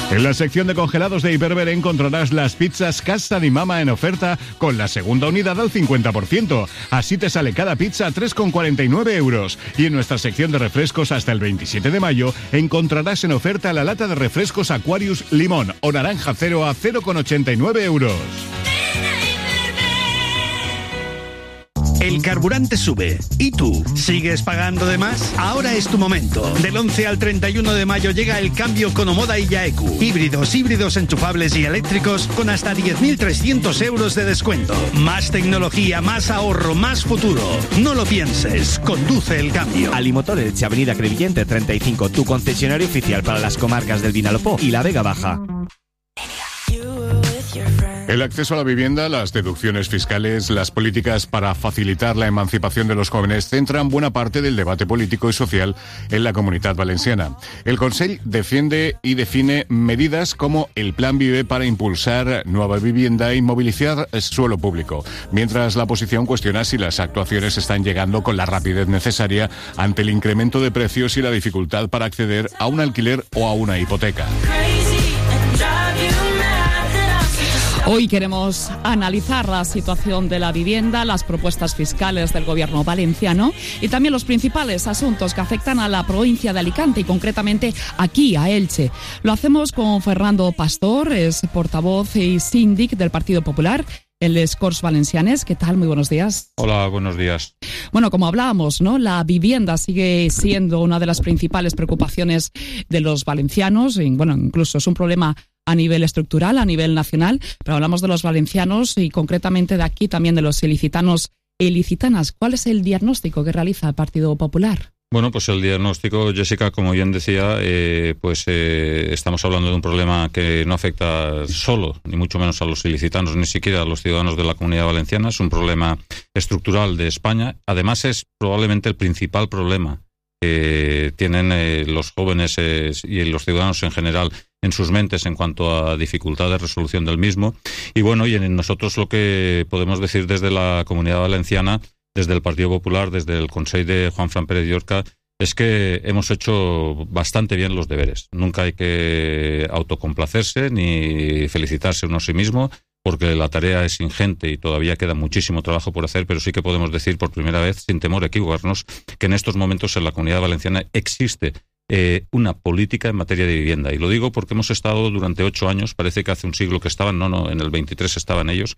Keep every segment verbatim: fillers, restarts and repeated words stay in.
En la sección de congelados de Hiperver encontrarás las pizzas Casa di Mama en oferta con la segunda unidad al cincuenta por ciento. Así te sale cada pizza a tres con cuarenta y nueve euros. Y en nuestra sección de refrescos hasta el veintisiete de mayo encontrarás en oferta la lata de refrescos Aquarius Limón o Naranja Cero a cero con ochenta y nueve euros. El carburante sube. ¿Y tú? ¿Sigues pagando de más? Ahora es tu momento. Del once al treinta y uno de mayo llega el cambio con Omoda y Yaeku. Híbridos, híbridos enchufables y eléctricos con hasta diez mil trescientos euros de descuento. Más tecnología, más ahorro, más futuro. No lo pienses. Conduce el cambio. Alimotor Elche, Avenida Crevillente treinta y cinco, tu concesionario oficial para las comarcas del Vinalopó y la Vega Baja. El acceso a la vivienda, las deducciones fiscales, las políticas para facilitar la emancipación de los jóvenes centran buena parte del debate político y social en la Comunitat Valenciana. El Consell defiende y define medidas como el Plan Vive para impulsar nueva vivienda y movilizar suelo público, mientras la oposición cuestiona si las actuaciones están llegando con la rapidez necesaria ante el incremento de precios y la dificultad para acceder a un alquiler o a una hipoteca. Hoy queremos analizar la situación de la vivienda, las propuestas fiscales del gobierno valenciano y también los principales asuntos que afectan a la provincia de Alicante y concretamente aquí, a Elche. Lo hacemos con Fernando Pastor, es portavoz y síndic del Partido Popular en les Corts Valencianes. ¿Qué tal? Muy buenos días. Hola, buenos días. Bueno, como hablábamos, ¿no? La vivienda sigue siendo una de las principales preocupaciones de los valencianos. Y, bueno, incluso es un problema a nivel estructural, a nivel nacional, pero hablamos de los valencianos y concretamente de aquí también de los ilicitanos e ilicitanas. ¿Cuál es el diagnóstico que realiza el Partido Popular? Bueno, pues el diagnóstico, Jessica, como bien decía, eh, pues eh, estamos hablando de un problema que no afecta solo, ni mucho menos a los ilicitanos, ni siquiera a los ciudadanos de la Comunidad Valenciana. Es un problema estructural de España. Además, es probablemente el principal problema que tienen eh, los jóvenes eh, y los ciudadanos en general en sus mentes en cuanto a dificultad de resolución del mismo. Y bueno, y en nosotros lo que podemos decir desde la Comunidad Valenciana, desde el Partido Popular, desde el Consell de Juanfran Pérez Llorca, es que hemos hecho bastante bien los deberes. Nunca hay que autocomplacerse ni felicitarse uno a sí mismo, porque la tarea es ingente y todavía queda muchísimo trabajo por hacer, pero sí que podemos decir por primera vez, sin temor a equivocarnos, que en estos momentos en la Comunidad Valenciana existe eh, una política en materia de vivienda. Y lo digo porque hemos estado durante ocho años, parece que hace un siglo que estaban, no, no, en el veintitrés estaban ellos,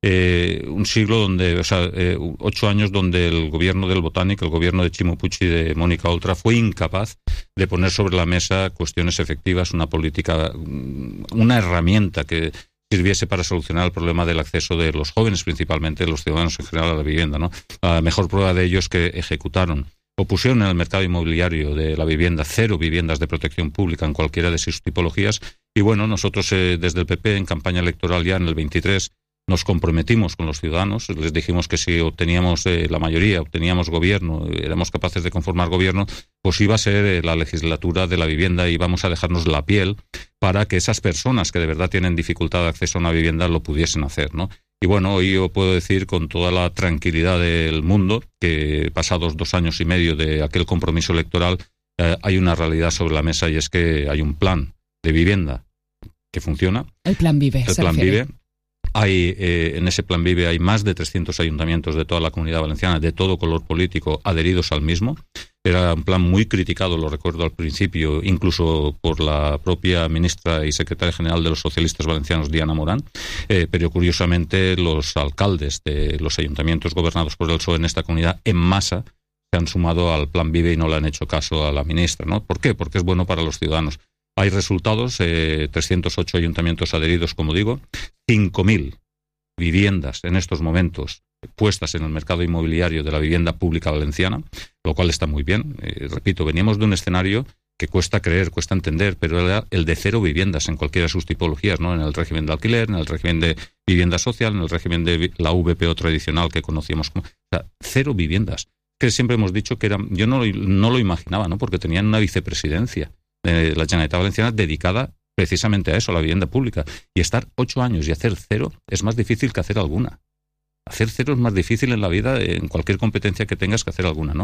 eh, un siglo donde, o sea, eh, ocho años donde el gobierno del Botánico, el gobierno de Ximo Puig y de Mónica Oltra fue incapaz de poner sobre la mesa cuestiones efectivas, una política, una herramienta que sirviese para solucionar el problema del acceso de los jóvenes, principalmente de los ciudadanos en general, a la vivienda, ¿no? La mejor prueba de ello es que ejecutaron o pusieron en el mercado inmobiliario de la vivienda cero viviendas de protección pública en cualquiera de sus tipologías. Y bueno, nosotros eh, desde el P P en campaña electoral ya en el veintitrés nos comprometimos con los ciudadanos, les dijimos que si obteníamos eh, la mayoría, obteníamos gobierno, éramos capaces de conformar gobierno, pues iba a ser eh, la legislatura de la vivienda y íbamos a dejarnos la piel para que esas personas que de verdad tienen dificultad de acceso a una vivienda lo pudiesen hacer, ¿no? Y bueno, hoy yo puedo decir con toda la tranquilidad del mundo que pasados dos años y medio de aquel compromiso electoral eh, hay una realidad sobre la mesa y es que hay un plan de vivienda que funciona. El Plan Vive. El Plan Vive. Hay, eh, en ese Plan Vive hay más de trescientos ayuntamientos de toda la Comunidad Valenciana, de todo color político, adheridos al mismo. Era un plan muy criticado, lo recuerdo al principio, incluso por la propia ministra y secretaria general de los socialistas valencianos, Diana Morán, eh, pero curiosamente los alcaldes de los ayuntamientos gobernados por el P S O E en esta comunidad, en masa, se han sumado al Plan Vive y no le han hecho caso a la ministra, ¿no? ¿Por qué? Porque es bueno para los ciudadanos. Hay resultados, eh, trescientos ocho ayuntamientos adheridos, como digo, cinco mil viviendas en estos momentos puestas en el mercado inmobiliario de la vivienda pública valenciana, lo cual está muy bien. Eh, repito, veníamos de un escenario que cuesta creer, cuesta entender, pero era el de cero viviendas en cualquiera de sus tipologías, ¿no? En el régimen de alquiler, en el régimen de vivienda social, en el régimen de la V P O tradicional que conocíamos como... O sea, cero viviendas. Que siempre hemos dicho que eran... Yo no, no lo imaginaba, ¿no? Porque tenían una vicepresidencia de la Generalitat Valenciana dedicada precisamente a eso, a la vivienda pública. Y estar ocho años y hacer cero es más difícil que hacer alguna. Hacer cero es más difícil en la vida, en cualquier competencia que tengas, que hacer alguna, ¿no?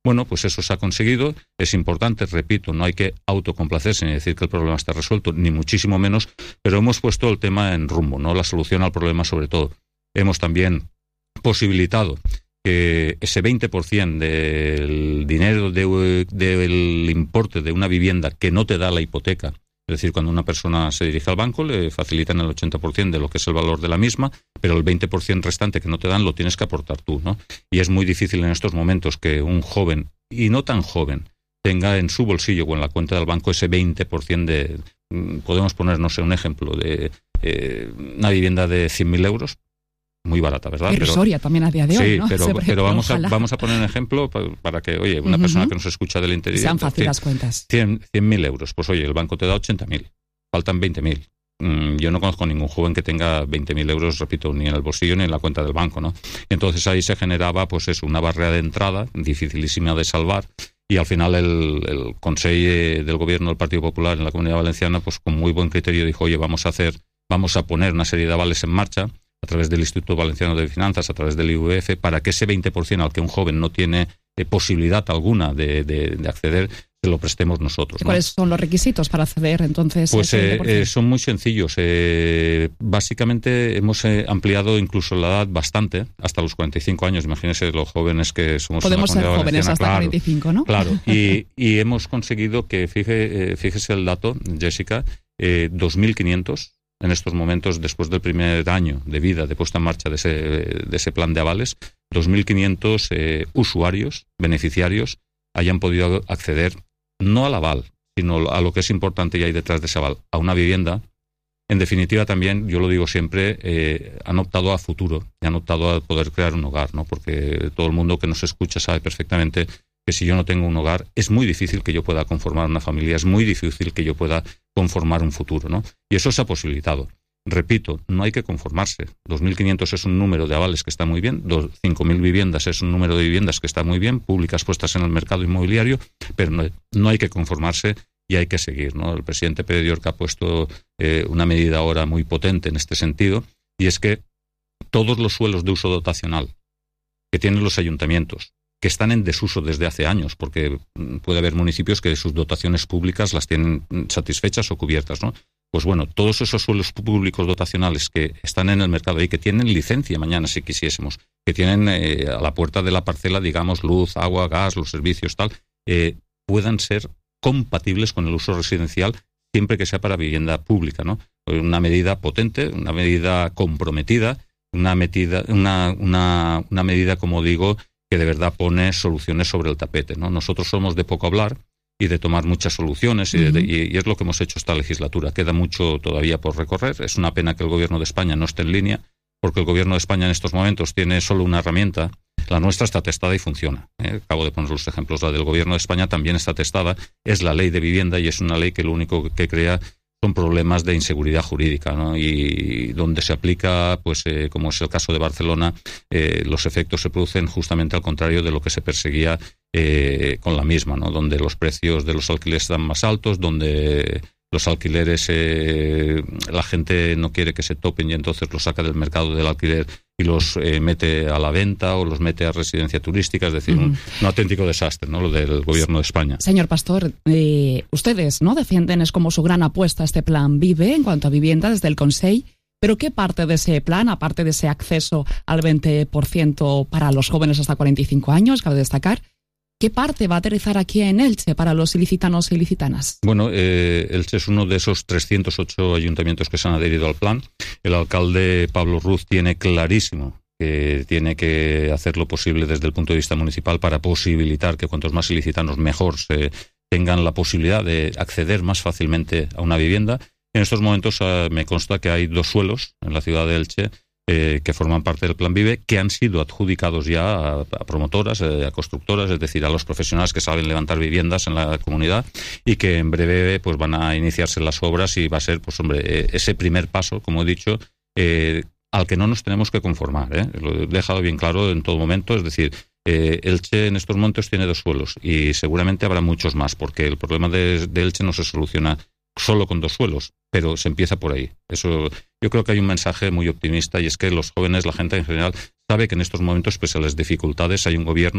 Bueno, pues eso se ha conseguido, es importante, repito, no hay que autocomplacerse ni decir que el problema está resuelto, ni muchísimo menos, pero hemos puesto el tema en rumbo, ¿no? La solución al problema sobre todo. Hemos también posibilitado que ese veinte por ciento del dinero de, del importe de una vivienda que no te da la hipoteca, es decir, cuando una persona se dirige al banco le facilitan el ochenta por ciento de lo que es el valor de la misma, pero el veinte por ciento restante que no te dan lo tienes que aportar tú, ¿no? Y es muy difícil en estos momentos que un joven, y no tan joven, tenga en su bolsillo o en la cuenta del banco ese veinte por ciento de... Podemos poner, no sé, un ejemplo de eh, una vivienda de cien mil euros, muy barata, ¿verdad? Irrisoria también a día de hoy, sí, ¿no? pero, Se, pero vamos, a, ojalá. vamos a poner un ejemplo para, para que, oye, una uh-huh. persona que nos escucha del interior... Sean fáciles las cuentas. cien mil euros, pues oye, el banco te da ochenta mil, faltan veinte mil. Mm, yo no conozco ningún joven que tenga veinte mil euros, repito, ni en el bolsillo ni en la cuenta del banco, ¿no? Entonces ahí se generaba, pues eso, una barrera de entrada dificilísima de salvar, y al final el, el Consejo del Gobierno del Partido Popular en la Comunidad Valenciana, pues con muy buen criterio dijo, oye, vamos a hacer, vamos a poner una serie de avales en marcha a través del Instituto Valenciano de Finanzas, a través del I V F, para que ese veinte por ciento al que un joven no tiene eh, posibilidad alguna de, de, de acceder, se lo prestemos nosotros, ¿no? ¿Cuáles son los requisitos para acceder entonces? Pues a ese veinte por ciento? eh, eh, son muy sencillos. Eh, básicamente hemos eh, ampliado incluso la edad bastante, hasta los cuarenta y cinco años. Imagínense los jóvenes que somos. Podemos ser jóvenes hasta claro, cuarenta y cinco, ¿no? Claro, y, y hemos conseguido que, fije, eh, fíjese el dato, Jessica, eh, dos mil quinientos en estos momentos, después del primer año de vida, de puesta en marcha de ese, de ese plan de avales, dos mil quinientos eh, usuarios, beneficiarios, hayan podido acceder no al aval, sino a lo que es importante y hay detrás de ese aval, a una vivienda. En definitiva, también, yo lo digo siempre, eh, han optado a futuro y han optado a poder crear un hogar, ¿no? Porque todo el mundo que nos escucha sabe perfectamente que si yo no tengo un hogar, es muy difícil que yo pueda conformar una familia, es muy difícil que yo pueda conformar un futuro, ¿no? Y eso se ha posibilitado. Repito, no hay que conformarse. dos mil quinientos es un número de avales que está muy bien, cinco mil viviendas es un número de viviendas que está muy bien, públicas puestas en el mercado inmobiliario, pero no, no hay que conformarse y hay que seguir, ¿no? El presidente Pere Llorca ha puesto eh, una medida ahora muy potente en este sentido, y es que todos los suelos de uso dotacional que tienen los ayuntamientos, que están en desuso desde hace años, porque puede haber municipios que sus dotaciones públicas las tienen satisfechas o cubiertas, ¿no? Pues bueno, todos esos suelos públicos dotacionales que están en el mercado y que tienen licencia mañana si quisiésemos, que tienen eh, a la puerta de la parcela, digamos, luz, agua, gas, los servicios, tal, eh, puedan ser compatibles con el uso residencial siempre que sea para vivienda pública, ¿no? Una medida potente, una medida comprometida, una medida, una, una, una medida, como digo, que de verdad pone soluciones sobre el tapete, ¿no? Nosotros somos de poco hablar y de tomar muchas soluciones, y, de, y, y es lo que hemos hecho esta legislatura. Queda mucho todavía por recorrer. Es una pena que el Gobierno de España no esté en línea, porque el Gobierno de España en estos momentos tiene solo una herramienta. La nuestra está testada y funciona. ¿eh? Acabo de poner los ejemplos. La del Gobierno de España también está testada. Es la ley de vivienda y es una ley que lo único que crea son problemas de inseguridad jurídica, ¿no? Y donde se aplica, pues eh, como es el caso de Barcelona, eh, los efectos se producen justamente al contrario de lo que se perseguía eh, con la misma, ¿no? Donde los precios de los alquileres están más altos, donde los alquileres, eh, la gente no quiere que se topen y entonces los saca del mercado del alquiler y los eh, mete a la venta o los mete a residencia turística, es decir, uh-huh. un, un auténtico desastre, ¿no? Lo del Gobierno de España. Señor Pastor, eh, ustedes no defienden es como su gran apuesta este plan Vive en cuanto a vivienda desde el Consell, pero ¿qué parte de ese plan, aparte de ese acceso al veinte por ciento para los jóvenes hasta cuarenta y cinco años, cabe destacar, ¿qué parte va a aterrizar aquí en Elche para los ilicitanos e ilicitanas? Bueno, eh, Elche es uno de esos trescientos ocho ayuntamientos que se han adherido al plan. El alcalde Pablo Ruz tiene clarísimo que tiene que hacer lo posible desde el punto de vista municipal para posibilitar que cuantos más ilicitanos mejor se tengan la posibilidad de acceder más fácilmente a una vivienda. En estos momentos uh, me consta que hay dos suelos en la ciudad de Elche Eh, que forman parte del Plan Vive, que han sido adjudicados ya a, a promotoras, eh, a constructoras, es decir, a los profesionales que saben levantar viviendas en la comunidad, y que en breve pues van a iniciarse las obras y va a ser, pues hombre, eh, ese primer paso, como he dicho, eh, al que no nos tenemos que conformar, ¿eh? Lo he dejado bien claro en todo momento, es decir, eh, Elche en estos momentos tiene dos suelos y seguramente habrá muchos más, porque el problema de, de Elche no se soluciona solo con dos suelos, pero se empieza por ahí. Eso, yo creo que hay un mensaje muy optimista, y es que los jóvenes, la gente en general, sabe que en estos momentos, pese a las dificultades, hay un gobierno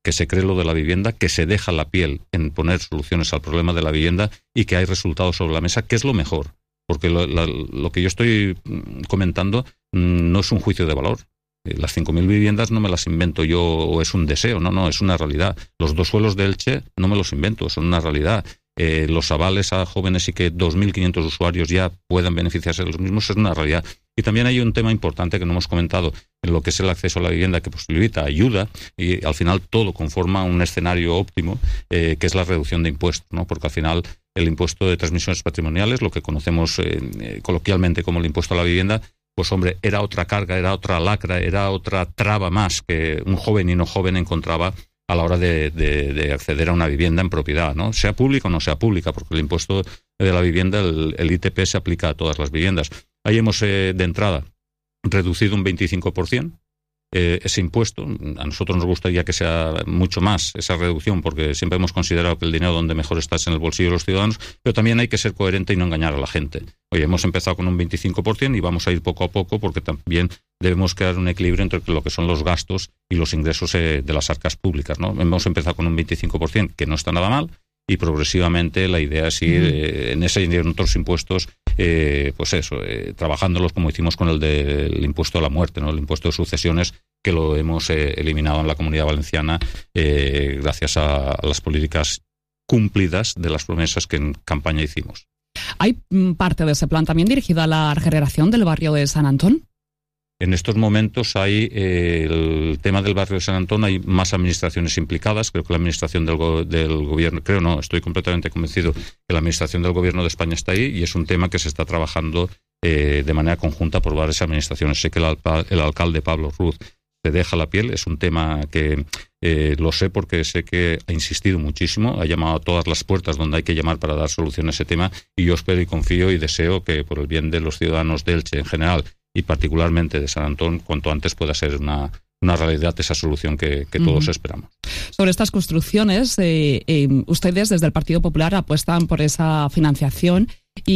que se cree lo de la vivienda, que se deja la piel en poner soluciones al problema de la vivienda y que hay resultados sobre la mesa, que es lo mejor. Porque lo, la, lo que yo estoy comentando no es un juicio de valor. Las cinco mil viviendas no me las invento yo o es un deseo, no, no, es una realidad. Los dos suelos de Elche no me los invento, son una realidad. Eh, los avales a jóvenes y que dos mil quinientos usuarios ya puedan beneficiarse de los mismos es una realidad. Y también hay un tema importante que no hemos comentado, en lo que es el acceso a la vivienda, que posibilita, ayuda, y al final todo conforma un escenario óptimo, eh, que es la reducción de impuestos, ¿no? Porque al final el impuesto de transmisiones patrimoniales, lo que conocemos eh, eh, coloquialmente como el impuesto a la vivienda, pues hombre, era otra carga, era otra lacra, era otra traba más que un joven y no joven encontraba a la hora de, de, de acceder a una vivienda en propiedad, ¿no? Sea pública o no sea pública, porque el impuesto de la vivienda, el, el I T P, se aplica a todas las viviendas. Ahí hemos, eh, de entrada, reducido un veinticinco por ciento eh, ese impuesto. A nosotros nos gustaría que sea mucho más esa reducción, porque siempre hemos considerado que el dinero donde mejor está es en el bolsillo de los ciudadanos, pero también hay que ser coherente y no engañar a la gente. Oye, hemos empezado con un veinticinco por ciento y vamos a ir poco a poco, porque también debemos crear un equilibrio entre lo que son los gastos y los ingresos eh, de las arcas públicas, ¿no? Hemos empezado con un veinticinco por ciento, que no está nada mal, y progresivamente la idea es ir eh, en ese y en otros impuestos, eh, pues eso, eh, trabajándolos como hicimos con el del impuesto a la muerte, ¿no? El impuesto de sucesiones, que lo hemos eh, eliminado en la Comunidad Valenciana eh, gracias a, a las políticas cumplidas de las promesas que en campaña hicimos. ¿Hay parte de ese plan también dirigido a la regeneración del barrio de San Antón? En estos momentos hay eh, el tema del barrio de San Antón, hay más administraciones implicadas. Creo que la administración del, go- del gobierno, creo no, estoy completamente convencido que la administración del gobierno de España está ahí, y es un tema que se está trabajando eh, de manera conjunta por varias administraciones. Sé que el, alpa- el alcalde Pablo Ruz se deja la piel, es un tema que eh, lo sé porque sé que ha insistido muchísimo, ha llamado a todas las puertas donde hay que llamar para dar solución a ese tema, y yo espero y confío y deseo que, por el bien de los ciudadanos de Elche en general y particularmente de San Antón, cuanto antes pueda ser una, una realidad esa solución que, que todos uh-huh. esperamos. Sobre estas construcciones, eh, eh, ustedes desde el Partido Popular apuestan por esa financiación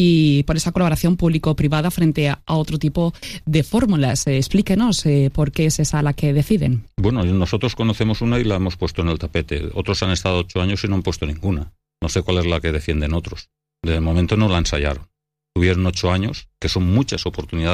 y por esa colaboración público-privada frente a, a otro tipo de fórmulas. Eh, explíquenos eh, por qué es esa la que deciden. Bueno, nosotros conocemos una y la hemos puesto en el tapete. Otros han estado ocho años y no han puesto ninguna. No sé cuál es la que defienden otros. De momento no la ensayaron. Tuvieron ocho años, que son muchas oportunidades